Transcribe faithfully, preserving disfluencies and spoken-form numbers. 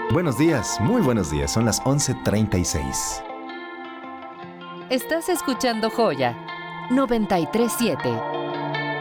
Buenos días, muy buenos días. Son las once treinta y seis. Estás escuchando Joya noventa y tres punto siete.